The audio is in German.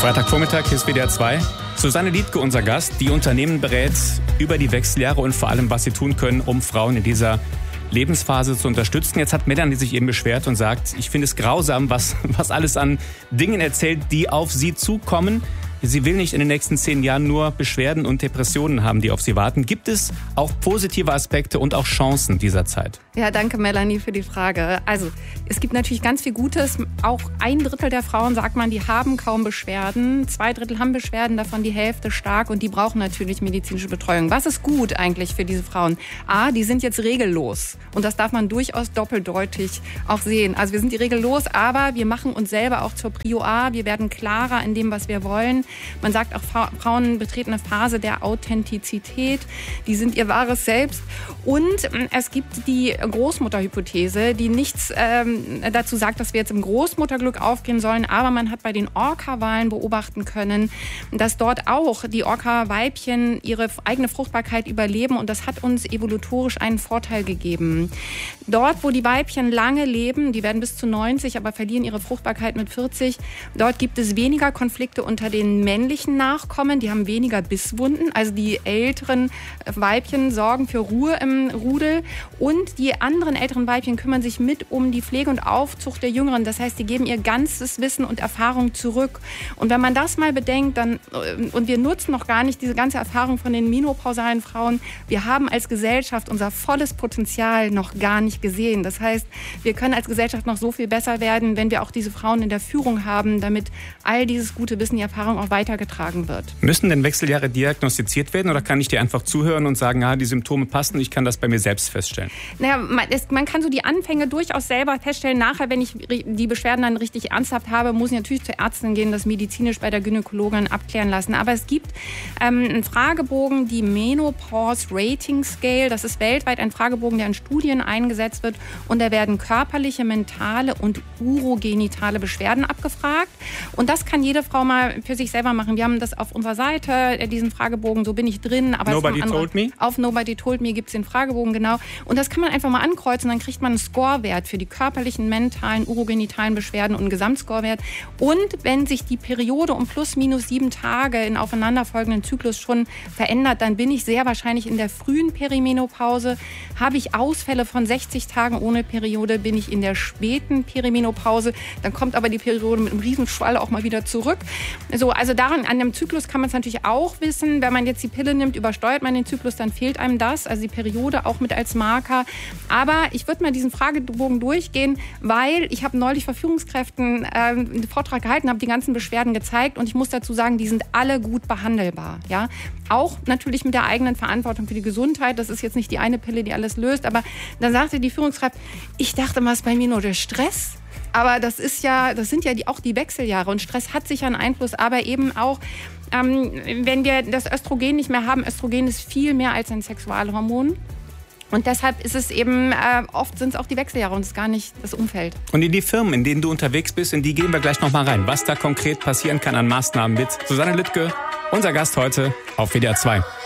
Freitagvormittag, hier ist WDR 2. Susanne Liedtke, unser Gast, die Unternehmen berät über die Wechseljahre und vor allem, was sie tun können, um Frauen in dieser Lebensphase zu unterstützen. Jetzt hat Melanie sich eben beschwert und sagt, ich finde es grausam, was alles an Dingen erzählt, die auf sie zukommen. Sie will nicht in den nächsten 10 Jahren nur Beschwerden und Depressionen haben, die auf sie warten. Gibt es auch positive Aspekte und auch Chancen dieser Zeit? Ja, danke Melanie für die Frage. Also es gibt natürlich ganz viel Gutes. Auch 1/3 der Frauen, sagt man, die haben kaum Beschwerden. 2/3 haben Beschwerden, davon die Hälfte stark und die brauchen natürlich medizinische Betreuung. Was ist gut eigentlich für diese Frauen? A, die sind jetzt regellos und das darf man durchaus doppeldeutig auch sehen. Also wir sind die regellos, aber wir machen uns selber auch zur Prio A. Wir werden klarer in dem, was wir wollen. Man sagt auch, Frauen betreten eine Phase der Authentizität. Die sind ihr wahres Selbst. Und es gibt die Großmutterhypothese, die nichts dazu sagt, dass wir jetzt im Großmutterglück aufgehen sollen. Aber man hat bei den Orca-Walen beobachten können, dass dort auch die Orca-Weibchen ihre eigene Fruchtbarkeit überleben. Und das hat uns evolutorisch einen Vorteil gegeben. Dort, wo die Weibchen lange leben, die werden bis zu 90, aber verlieren ihre Fruchtbarkeit mit 40, dort gibt es weniger Konflikte unter den männlichen Nachkommen, die haben weniger Bisswunden, also die älteren Weibchen sorgen für Ruhe im Rudel und die anderen älteren Weibchen kümmern sich mit um die Pflege und Aufzucht der Jüngeren, das heißt, die geben ihr ganzes Wissen und Erfahrung zurück und wenn man das mal bedenkt, dann und wir nutzen noch gar nicht diese ganze Erfahrung von den menopausalen Frauen, wir haben als Gesellschaft unser volles Potenzial noch gar nicht gesehen, das heißt, wir können als Gesellschaft noch so viel besser werden, wenn wir auch diese Frauen in der Führung haben, damit all dieses gute Wissen, die Erfahrung auch weitergetragen wird. Müssen denn Wechseljahre diagnostiziert werden oder kann ich dir einfach zuhören und sagen, die Symptome passen, ich kann das bei mir selbst feststellen? Naja, man kann so die Anfänge durchaus selber feststellen. Nachher, wenn ich die Beschwerden dann richtig ernsthaft habe, muss ich natürlich zur Ärztin gehen, das medizinisch bei der Gynäkologin abklären lassen. Aber es gibt einen Fragebogen, die Menopause Rating Scale. Das ist weltweit ein Fragebogen, der in Studien eingesetzt wird. Und da werden körperliche, mentale und urogenitale Beschwerden abgefragt. Und das kann jede Frau mal für sich selber machen. Wir haben das auf unserer Seite, diesen Fragebogen, so bin ich drin. Aber Nobody Told Me? Auf Nobody Told Me gibt es den Fragebogen, genau. Und das kann man einfach mal ankreuzen. Dann kriegt man einen Scorewert für die körperlichen, mentalen, urogenitalen Beschwerden und einen Gesamtscorewert. Und wenn sich die Periode um plus minus 7 Tage in aufeinanderfolgenden Zyklus schon verändert, dann bin ich sehr wahrscheinlich in der frühen Perimenopause. Habe ich Ausfälle von 60 Tagen ohne Periode, bin ich in der späten Perimenopause. Dann kommt aber die Periode mit einem Riesenschwall auch mal wieder zurück. So, also daran, an dem Zyklus kann man es natürlich auch wissen. Wenn man jetzt die Pille nimmt, übersteuert man den Zyklus, dann fehlt einem das. Also die Periode auch mit als Marker. Aber ich würde mal diesen Fragebogen durchgehen, weil ich habe neulich vor Führungskräften einen Vortrag gehalten, habe die ganzen Beschwerden gezeigt und ich muss dazu sagen, die sind alle gut behandelbar. Ja? Auch natürlich mit der eigenen Verantwortung für die Gesundheit. Das ist jetzt nicht die eine Pille, die alles löst. Aber dann sagte die Führungskraft, ich dachte mal, es ist bei mir nur der Stress. Aber das sind ja auch die Wechseljahre und Stress hat sicher einen Einfluss, aber eben auch, wenn wir das Östrogen nicht mehr haben, Östrogen ist viel mehr als ein Sexualhormon. Und deshalb ist es eben, oft sind es auch die Wechseljahre und es ist gar nicht das Umfeld. Und in die Firmen, in denen du unterwegs bist, in die gehen wir gleich nochmal rein. Was da konkret passieren kann an Maßnahmen mit Susanne Liedtke, unser Gast heute auf WDR 2.